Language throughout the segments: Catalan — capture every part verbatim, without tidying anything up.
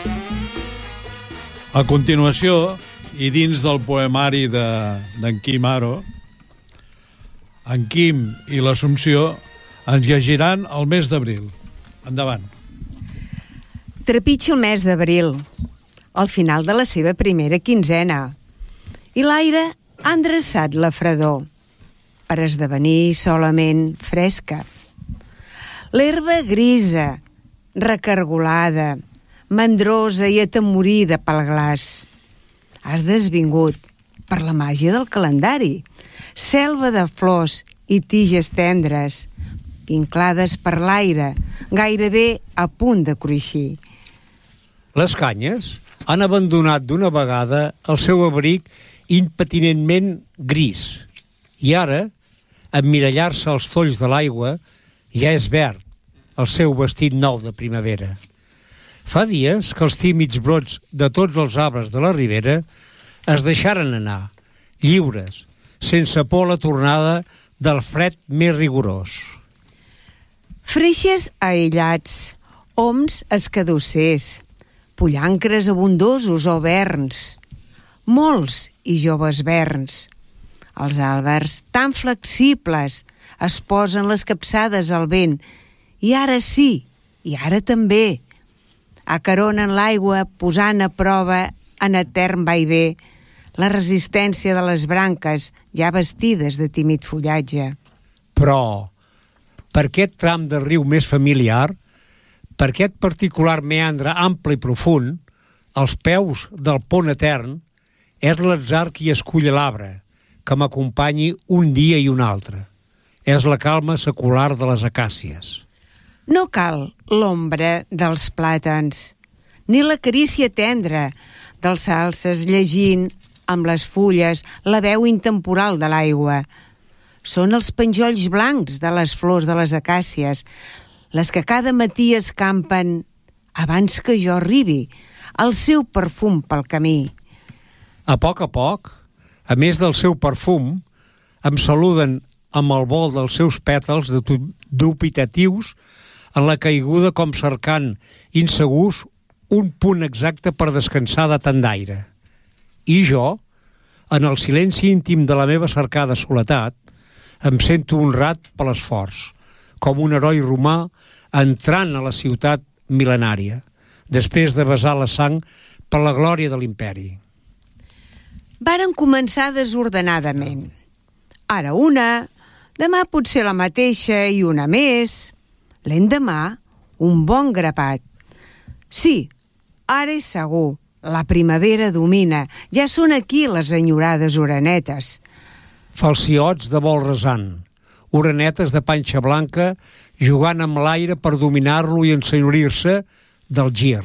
A continuació, i dins del poemari d'en Quim Haro, en Quim i l'Assumpció ens llegiran el mes d'abril. Endavant. Trepitja el mes d'abril, al final de la seva primera quinzena, i l'aire ha endreçat la fredor per esdevenir solament fresca. L'herba grisa, recargolada, mandrosa i atemorida pel glaç. Has desvingut per la màgia del calendari, selva de flors i tiges tendres, vinclades per l'aire, gairebé a punt de cruixir. Les canyes han abandonat d'una vegada el seu abric impetinentment gris i ara, emmirallar-se als tolls de l'aigua, ja és verd el seu vestit nou de primavera. Fa dies que els tímids brots de tots els arbres de la ribera es deixaren anar, lliures, sense por a la tornada del fred més rigorós. Freixes aïllats, oms escadossers, pollancres abundosos o verns, molts i joves verns. Els àlbers, tan flexibles, es posen les capçades al vent, i ara sí, i ara també. Acaronen l'aigua posant a prova en etern vaivé la resistència de les branques ja vestides de tímid fullatge. Però, per aquest tram del riu més familiar, per aquest particular meandre ample i profund, als peus del pont etern, és l'atzar qui escull l'arbre, que m'acompanyi un dia i un altre. És la calma secular de les acàcies. No cal l'ombra dels plàtans, ni la carícia tendra dels salses llegint amb les fulles la veu intemporal de l'aigua. Són els penjolls blancs de les flors de les acàcies, les que cada matí escampen, abans que jo arribi, el seu perfum pel camí. A poc a poc, a més del seu perfum, em saluden amb el vol dels seus pètals dubitatius en la caiguda com cercant, insegurs, un punt exacte per descansar de tant d'aire. I jo, en el silenci íntim de la meva cercada soledat, em sento honrat per l'esforç, com un heroi romà entrant a la ciutat mil·lenària, després de vessar la sang per la glòria de l'imperi. Varen començar desordenadament. Ara una, demà potser la mateixa i una més. L'endemà, un bon grapat. Sí, ara és segur, la primavera domina, ja són aquí les enyorades orenetes. Falciots de vol resant, orenetes de panxa blanca jugant amb l'aire per dominar-lo i ensenyorir-se del gir.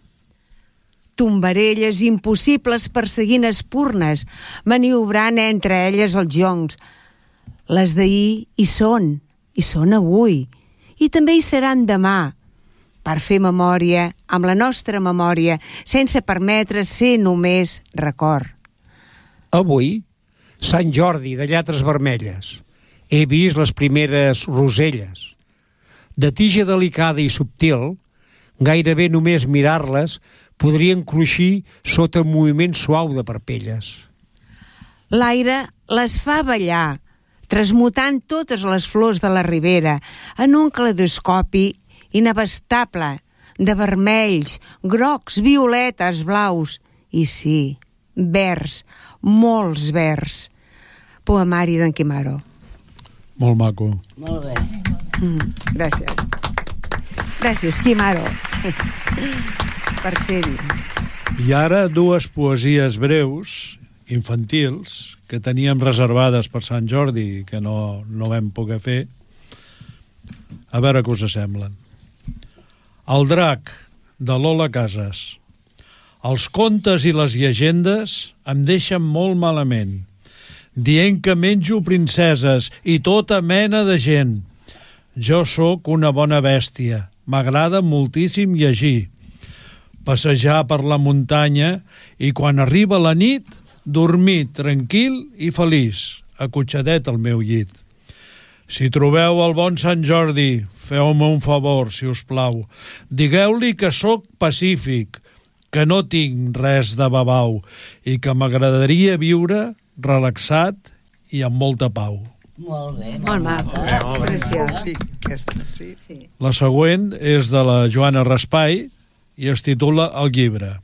Tombarelles impossibles perseguint espurnes, maniobrant entre elles els joncs. Les d'ahir hi són, hi són avui, i també hi seran demà, per fer memòria amb la nostra memòria, sense permetre ser només record. Avui, Sant Jordi de lletres vermelles. He vist les primeres roselles. De tija delicada i subtil, gairebé només mirar-les podrien cruixir sota un moviment suau de parpelles. L'aire les fa ballar, transmutant totes les flors de la ribera en un caleidoscopi inabastable de vermells, grocs, violetes, blaus i sí, verds, molts verds. Poemari d'en Quim Haro. Molt maco. Molt bé. Mm, gràcies. Gràcies, Quim Haro, per ser-hi. I ara dues poesies breus, infantils, que teníem reservades per Sant Jordi i que no, no vam poder fer. A veure què us semblen. El drac, de Lola Casas. Els contes i les llegendes em deixen molt malament, dient que menjo princeses i tota mena de gent. Jo sóc una bona bèstia, m'agrada moltíssim llegir, passejar per la muntanya i quan arriba la nit, dormir tranquil i feliç, acotxadet al meu llit. Si trobeu el bon Sant Jordi, feu-me un favor, si us plau. Digueu-li que sóc pacífic que no tinc res de babau i que m'agradaria viure relaxat i amb molta pau. Molt bé. Molt maco, preciós. Sí. La següent és de la Joana Raspai i es titula El llibre.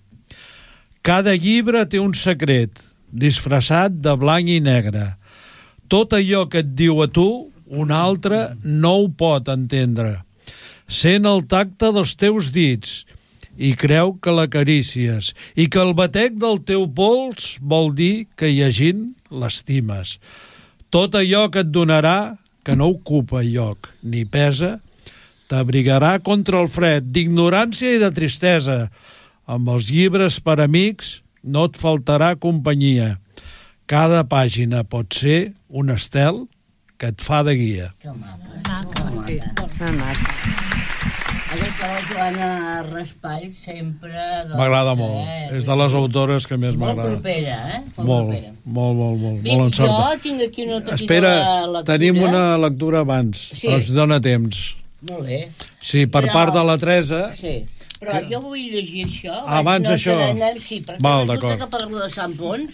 Cada llibre té un secret, disfressat de blanc i negre. Tot allò que et diu a tu, un altre no ho pot entendre. Sent el tacte dels teus dits i creu que l'acarícies i que el batec del teu pols vol dir que llegint l'estimes. Tot allò que et donarà, que no ocupa lloc ni pesa, t'abrigarà contra el fred d'ignorància i de tristesa. Amb els llibres per amics no et faltarà companyia. Cada pàgina pot ser un estel que et fa de guia. Que maca. Maca. Que maca. Que maco. Aquesta la Joana Raspall sempre... Doncs, M'agrada molt. Eh, És de les autores que més molt m'agrada. propera, eh? Molt, Molt, propera. molt, molt, molt, Bé, molt encertat. jo tinc aquí una petita Espera, lectura. tenim una lectura abans. Sí. Ens dona temps. Molt bé. Sí, per Però- part de la Teresa... Sí. Però jo vull llegir això. Abans no això. Anem, sí, perquè Val, resulta d'acord. que parlo de Sant Pons.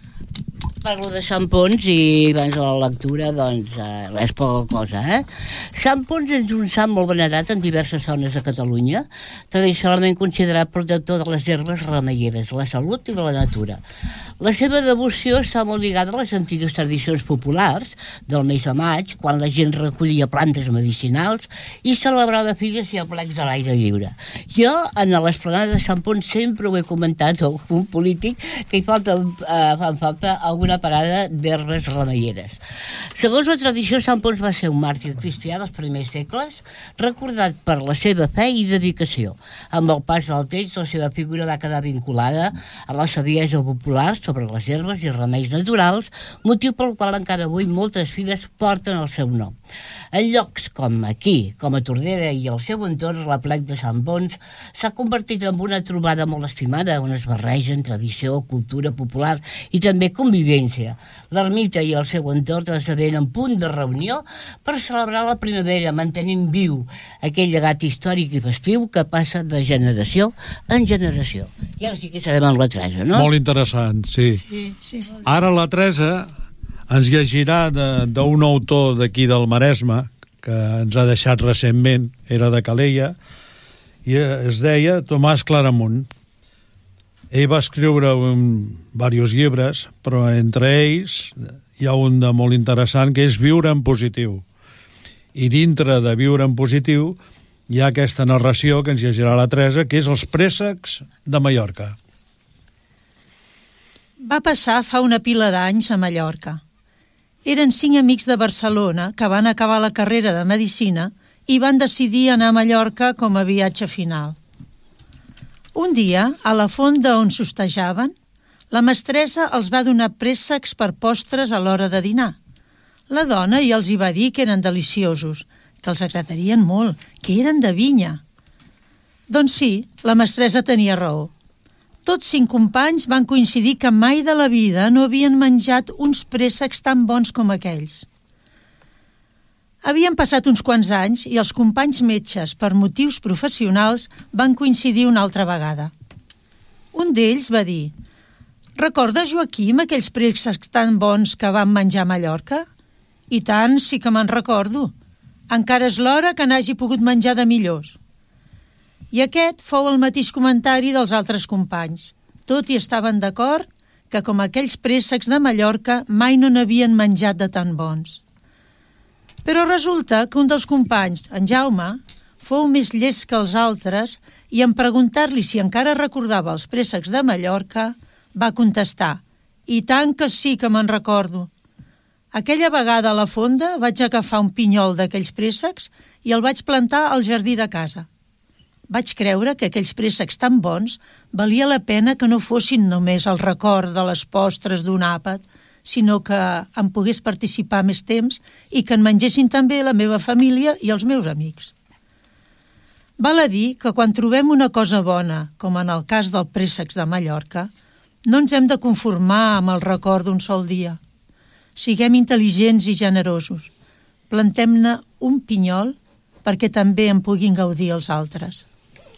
Parlo de Sant Pons i abans de la lectura, doncs, eh, és poca cosa, eh? Sant Pons és un sant molt venerat en diverses zones de Catalunya, tradicionalment considerat protector de les herbes remeieres, la salut i de la natura. La seva devoció està molt lligada a les antigues tradicions populars del mes de maig, quan la gent recollia plantes medicinals i celebrava filles i aplecs a l'aire lliure. Jo, en l'esplanada de Sant Pons, sempre ho he comentat a un polític que hi falta, eh, fan falta alguna parada d'herbes remeieres. Segons la tradició, Sant Pons va ser un màrtir cristià dels primers segles, recordat per la seva fe i dedicació. Amb el pas del temps, la seva figura va quedar vinculada a la saviesa popular sobre les herbes i remeis naturals, motiu pel qual encara avui moltes files porten el seu nom. En llocs com aquí, com a Tordera i el seu entorn, l'aplec de Sant Pons s'ha convertit en una trobada molt estimada on es barregen tradició, cultura popular i també convivència. L'ermita i el seu entorn esdevenen punt de reunió per celebrar la primavera, mantenint viu aquell llegat històric i festiu que passa de generació en generació. I ara sí que serem amb la Teresa, no? Molt interessant, sí. Sí, sí. Ara la Teresa ens llegirà de- d'un autor d'aquí del Maresme, que ens ha deixat recentment, era de Calella, i eh, es deia Tomàs Claramunt. Ell va escriure un, diversos llibres, però entre ells hi ha un de molt interessant que és Viure en positiu. I dintre de Viure en positiu hi ha aquesta narració que ens llegirà la Teresa, que és Els préssecs de Mallorca. Va passar fa una pila d'anys a Mallorca. Eren cinc amics de Barcelona que van acabar la carrera de Medicina i van decidir anar a Mallorca com a viatge final. Un dia, a la fonda on s'hostejaven, la mestressa els va donar préssecs per postres a l'hora de dinar. La dona ja els hi va dir que eren deliciosos, que els agradarien molt, que eren de vinya. Doncs sí, la mestressa tenia raó. Tots cinc companys van coincidir que mai de la vida no havien menjat uns préssecs tan bons com aquells. Havien passat uns quants anys i els companys metges, per motius professionals, van coincidir una altra vegada. Un d'ells va dir: «Recordes, Joaquim, aquells préssecs tan bons que vam menjar a Mallorca?» «I tant, sí que me'n recordo. Encara és l'hora que n'hagi pogut menjar de millors». I aquest fou el mateix comentari dels altres companys. Tot i estaven d'acord que, com aquells préssecs de Mallorca, mai no n'havien menjat de tan bons. Però resulta que un dels companys, en Jaume, fou més llest que els altres i en preguntar-li si encara recordava els préssecs de Mallorca, va contestar: «I tant que sí que me'n recordo. Aquella vegada a la fonda vaig agafar un pinyol d'aquells préssecs i el vaig plantar al jardí de casa. Vaig creure que aquells préssecs tan bons valia la pena que no fossin només el record de les postres d'un àpat, sinó que en pogués participar més temps i que en mengessin també la meva família i els meus amics». Val a dir que quan trobem una cosa bona, com en el cas dels préssecs de Mallorca, no ens hem de conformar amb el record d'un sol dia. Siguem intel·ligents i generosos. Plantem-ne un pinyol perquè també en puguin gaudir els altres.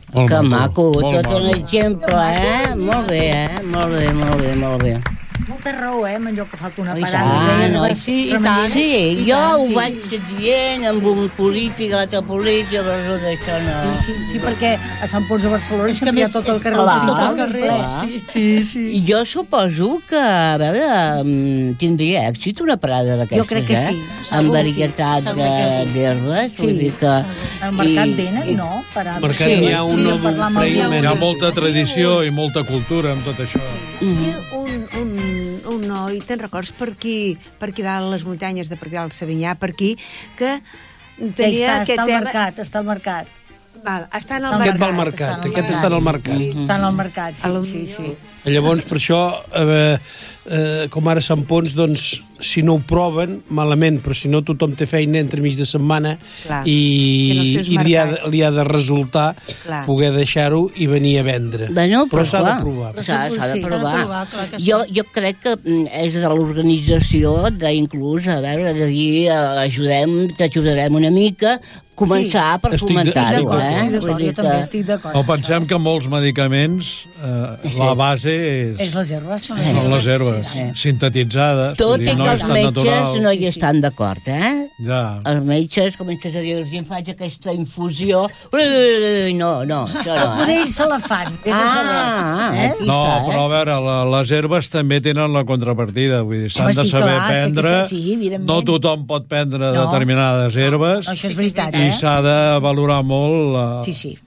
Molt Que maco, maco, molt tot un maco. exemple, eh? Molt bé, eh? Molt bé, molt bé, molt bé. Molta raó, eh, amb allò que falta una I parada. tant, de oi? herbes Sí, i remeient. tant. Sí, I jo tant, ho sí. vaig dient amb un polític, l'altre polític, però això d'això no... Sí, sí, sí, perquè a Sant Pons de Barcelona És que sempre hi ha més- tot el és carrer. clar, tot el Tot el carrer. carrer, clar. sí. Sí, sí. I jo suposo que, a veure, mm, tindria èxit una parada d'aquestes, Jo crec que eh? sí, Amb segur, varietat sí, segur de- que sí. d'herbes, Sí, vull dir que... Al mercat i- venen, i- no? Parades. Mercat n'hi ha un sí, parlar amb el Hi dia. ha molta tradició i molta cultura amb tot això. Mhm. Un, un, un noi, te'n records, per aquí, per aquí dalt, les muntanyes de per aquí dalt, Sabinyà, per aquí, que Ja tenia està, aquest està al tema... mercat, està al mercat. Val, està en el Aquest mercat. va al mercat, Està aquest està en el mercat. Està en el mercat, sí, A lo sí, sí. Llavors, per això, eh, eh, com ara Sant Pons, doncs, si no ho proven, malament, però si no tothom té feina entre mig de setmana Clar. i, I en els seus i li, ha, de- mercats. li ha de resultar Clar. poder deixar-ho i venir a vendre. Bueno, però s'ha de clar, provar. S'ha s'ha de Sí, s'ha de provar. provar, clar que sí. Jo, jo crec que mm, és de l'organització d'inclús, a veure, de dir, eh, ajudem, t'ajudarem una mica, començar per Estic de- fomentar-ho, estic eh? Estic Vull d'acord, dir jo també que... estic d'acord. No pensem que molts medicaments, eh, la base és, És les herbes, són les són herbes. les herbes, sí. sintetitzades. Tot vull i dir, que no els és tan metges natural. no hi estan d'acord, eh? Ja. Els metges comences a dir-los, em faig aquesta infusió... Ui, no, no, això no, Poder eh? ells se la fan, vés a Ah, saber. Eh? aquí No, està, eh? però a veure, la, les herbes també tenen la contrapartida, vull dir, s'han Home, de sí, saber clar, té que prendre, ser- sí, evidentment. no tothom pot prendre No. determinades herbes, No, això és veritat, i eh? s'ha de valorar molt la, Sí, sí.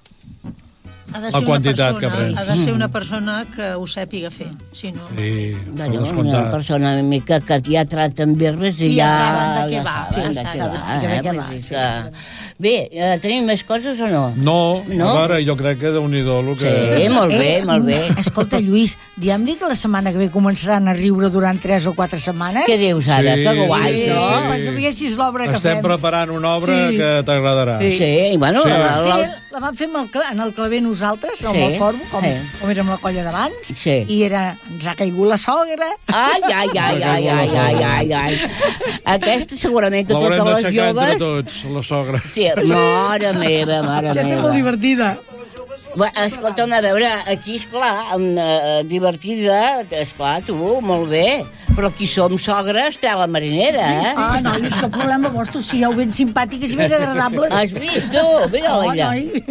Ha de La ser quantitat una que persona, prens. ha de ser una persona que ho sàpiga fer, si no... sí, per Bueno, una descomptat. persona una mica que ja trata amb herbes i, I ja ja... saben de què ja va, saben ja de què saben va, de eh? què Vull va, dir sí. que... Bé, eh, tenim més coses o no? No, No? a veure, jo crec que Déu-n'hi-do el que... Sí, molt bé, molt bé. Escolta, Lluís, diguem-li que la setmana que ve començaran a riure durant tres o quatre setmanes. Què dius ara? Sí, que guai, sí, no? sí. Quan sapiguessis l'obra que Estem fem. preparant una obra Sí. que t'agradarà. Sí. Sí, i bueno... Sí. la- la- Fer, la vam fer amb el, cla- en el claver nosaltres, amb Sí, el fòrum, com, sí. com érem la colla d'abans, Sí. i era, ens ha caigut la sogra. Ai, ai, ai, ai, ai, ai, ai, ai. Aquesta segurament que L'haurem totes les d'aixecar entre joves... tots, la sogra. Sí, mare meva, mare Ja té molt meva. divertida. Bueno, escolta'm, a veure, aquí, esclar, uh, divertida, esclar, tu, molt bé, però aquí som sogres, té la marinera, eh? Ah, noi, això és problema vostre, sigueu ben simpàtiques i ben agradables. Has vist, tu? Mira-la Oh, allà. noi.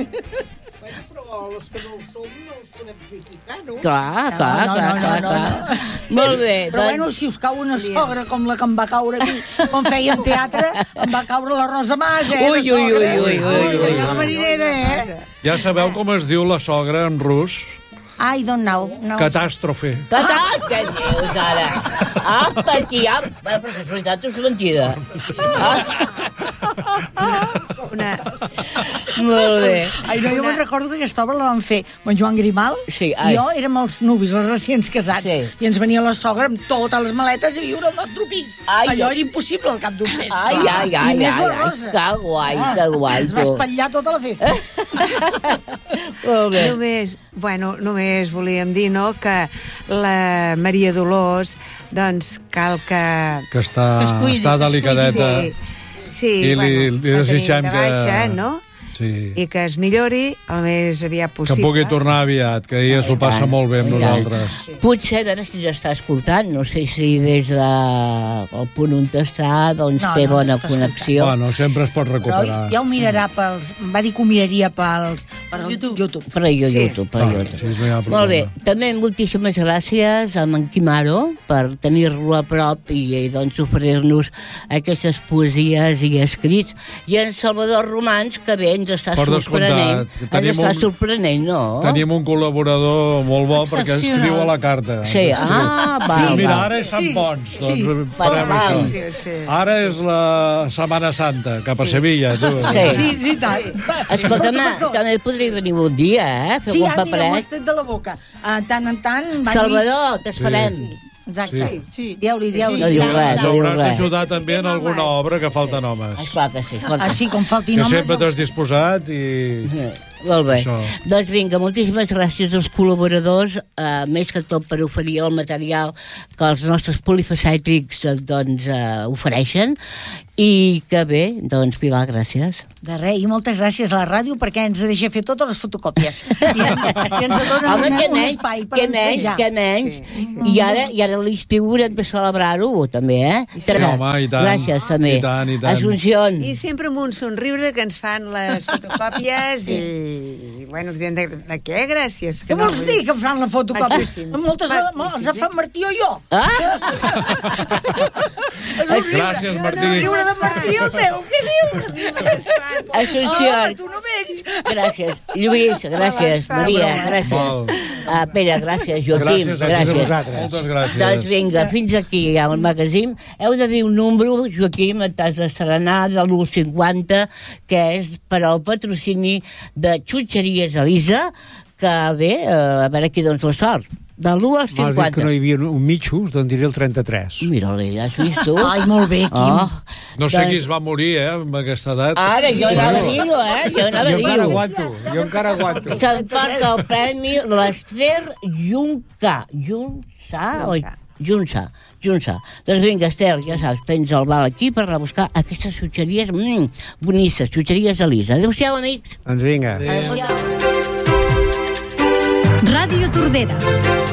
Clar, clar, No, no, clar, no, clar, no, clar. Molt bé, Però bueno, doncs... si us cau una sogra com la que em va caure a mi, quan fèiem teatre, em va caure la Rosa Mas, eh? Ui, de ui, ui, sogra. ui, ui, ui, la ui. marinera, eh? Ja sabeu com es diu la sogra en rus? I don't know. No. Catàstrofe. Que tal? Què dius, ara? Apa, aquí, apa. Bueno, però és veritat o és mentida? Ah, Una... molt bé. Ai, no, jo me'n recordo que aquesta obra la van fer amb en Joan Grimal, Sí, i ai. jo érem els nuvis, els recients casats, Sí. i ens venia la sogra amb totes les maletes i viure al nostre pis. Ai, Allò ai. era impossible al cap d'un mes. Ai, clar. ai, ai, I més ai, la ai, Rosa. que guai, Ah, que guai, ens va tu. espatllar tota la festa. Molt bé. Només, bueno, només volíem dir, no?, que la Maria Dolors, doncs, cal que... Que està, Que es cuidi, està que es delicadeta. Sí, sí, I li- bueno, li la desitgem tenim de que- baixa, no? Sí. I que es millori el més aviat Que possible. pugui tornar aviat, que ella s'ho passa tant, molt bé amb i tant. nosaltres. Potser, a veure si ens està escoltant, no sé si des del punt on està, doncs No, té no, bona està connexió. Bueno, sempre es pot Però recuperar. ja ho mirarà pels... Em va dir que ho miraria pels, per YouTube. YouTube. Per a Sí. YouTube, per a Ah, YouTube. sí, no hi ha Molt bé, problema. també moltíssimes gràcies a en Quimaro per tenir-lo a prop i, i doncs oferir-nos aquestes poesies i escrits, i en Salvador Romans, que bé, ens està Per sorprenent. descomptat, que Ens tenim està un- sorprenent, no? Tenim un col·laborador molt bo perquè Excepcional. escriu a la carta. Sí, ah, val, Mira, val. ara és Sant Pons, doncs Sí. farem Val, això. Sí, sí. Ara és la Setmana Santa, cap a Sevilla, tu. Sí. Sí, sí, tant. Escolta'm, també podria venir un dia, eh? Fer Sí, un ah, mira, m'ho paperet. has tret de la boca. Uh, tant en tant... va Salvador, t'esperem. dir- Exacte. Sí. Sí. Dieu-li, dieu-li. No diu res, Ens no diu hauràs res. d'ajudar també en alguna obra que falten homes. Esclar que sí, esclar que sí. Així com faltin Que homes... sempre jo- t'has disposat i... Sí, molt bé. Això. Doncs vinga, moltíssimes gràcies als col·laboradors, eh, més que tot per oferir el material que els nostres polifacètics eh, doncs, eh, ofereixen. I que bé, doncs, Pilar, gràcies. De res, i moltes gràcies a la ràdio perquè ens deixa fer totes les fotocòpies. I, i ens dona Home, una, que un menys, espai per que menys, ensenyar. que menys. Sí, sí. I ara, i ara l'estiu haurem de celebrar-ho, també, eh? Sí, home, i tant. Gràcies, també. I tant, i tant. Assumpción. I sempre amb un somriure que ens fan les fotocòpies sí. i, bueno, ens diuen de, de què, gràcies. Què vols dir que fan la fotocòpia? Maquíssims. Moltes Maquíssims, els ha fet Martí o jo. Ah? Gràcies, Martí. El riure de Martí el meu, què dius? Assumpción. Ah, tu no vens. Gràcies. Lluís, gràcies. Maria, gràcies. Molt. Uh, Pere, gràcies. Joaquim, Gràcies, gràcies a gràcies. vosaltres. Moltes gràcies. Doncs vinga, fins aquí al magazín. Heu de dir un número, Joaquim, et has d'estrenar de l'u cinquanta, que és per al patrocini de Xutxeries Elisa, que bé, uh, a veure qui dons la sort. De l'u al M'has dit que cinquanta. no hi havia un mitjos, doncs diré el trenta-tres. Mira-li, has vist tu? Ai, molt bé, Quim. Oh, No sé doncs- qui es va morir, eh, amb aquesta edat. Ara, jo anava a dir-ho, eh? Jo anava a Jo encara dir-ho. aguanto, jo encara aguanto. S'emporta el premi l'Ester Junca. Junca o Junsa, Junsa. Doncs vinga, Esther, ja saps, tens el val aquí per anar a buscar aquestes xutxeries mmm, bonisses, xutxeries Elisa. Adéu-siau, amics. Doncs vinga. Adéu-siau. Ràdio Tordera.